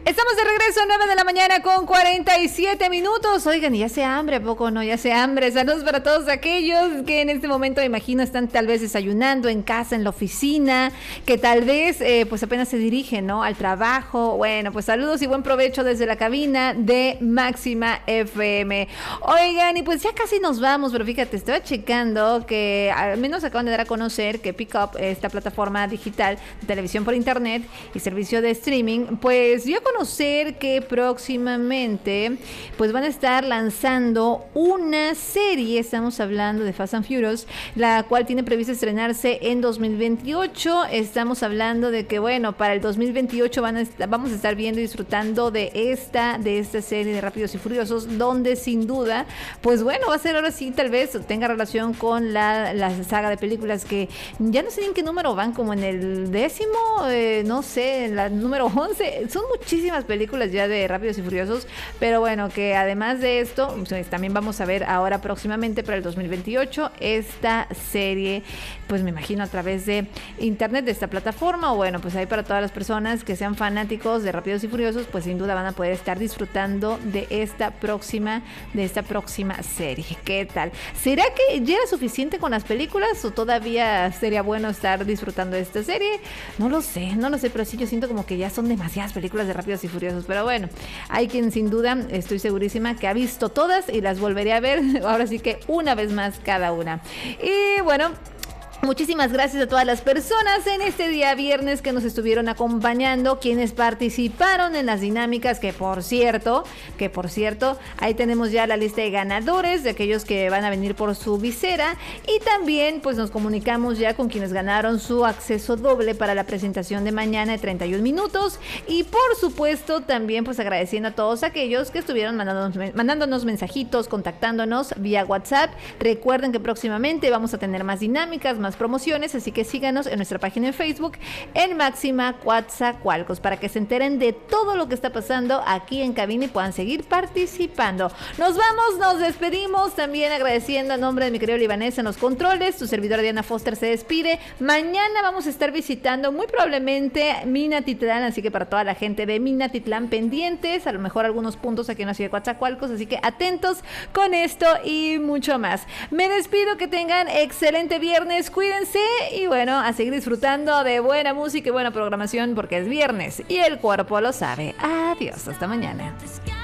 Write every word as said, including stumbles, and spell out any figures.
Estamos de regreso a nueve de la mañana con cuarenta y siete minutos. Oigan, y ya se hambre, ¿a poco no? Ya se hambre. Saludos para todos aquellos que en este momento, me imagino, están tal vez desayunando en casa, en la oficina, que tal vez eh, pues apenas se dirigen, ¿no?, al trabajo. Bueno, pues saludos y buen provecho desde la cabina de Máxima F M. Oigan, y pues ya casi nos vamos, pero fíjate, estaba checando que al menos acaban de dar a conocer que Pickup, esta plataforma digital de televisión por internet y servicio de streaming, pues dio a conocer que próximamente pues van a estar lanzando una serie. Estamos hablando de Fast and Furious, la cual tiene previsto estrenarse en dos mil veintiocho. Estamos hablando de que, bueno, para el dos mil veintiocho van a estar, vamos a estar viendo y disfrutando de esta, de esta serie de Rápidos y Furiosos, donde sin duda, pues bueno, va a ser ahora sí, tal vez tenga relación con la, la saga de películas que ya no sé en qué número van, como en el décimo, eh, no sé, en la número once. Son muchísimas películas ya de Rápidos y Furiosos, pero bueno, que además de esto, pues, también vamos a ver ahora próximamente para el dos mil veintiocho esta serie, pues me imagino a través de internet, de esta plataforma, o bueno, pues ahí para todas las personas que sean fanáticos de Rápidos y Furiosos, pues sin duda van a poder estar disfrutando de esta próxima, de esta próxima serie. ¿Qué tal? ¿Será que ya era suficiente con las películas o todavía sería bueno estar disfrutando de esta serie? No lo sé, no lo sé, pero sí yo siento como que ya son demasiadas películas de Rápidos y Furiosos, pero bueno, hay quien sin duda, estoy segurísima que ha visto todas y las volveré a ver, ahora sí que una vez más cada una. Y bueno, muchísimas gracias a todas las personas en este día viernes que nos estuvieron acompañando, quienes participaron en las dinámicas, que por cierto, que por cierto, ahí tenemos ya la lista de ganadores, de aquellos que van a venir por su visera, y también pues nos comunicamos ya con quienes ganaron su acceso doble para la presentación de mañana de treinta y un minutos, y por supuesto también pues agradeciendo a todos aquellos que estuvieron mandándonos, mandándonos mensajitos, contactándonos vía WhatsApp. Recuerden que próximamente vamos a tener más dinámicas, más promociones, así que síganos en nuestra página en Facebook en Máxima Coatzacoalcos para que se enteren de todo lo que está pasando aquí en cabina y puedan seguir participando. Nos vamos, nos despedimos, también agradeciendo a nombre de mi querido libanés en los controles. Tu servidora Diana Foster se despide. Mañana vamos a estar visitando muy probablemente Minatitlán, así que para toda la gente de Minatitlán pendientes, a lo mejor algunos puntos aquí en la ciudad de Coatzacoalcos, así que atentos con esto y mucho más. Me despido, que tengan excelente viernes, cuídense y bueno, a seguir disfrutando de buena música y buena programación porque es viernes y el cuerpo lo sabe. Adiós, hasta mañana.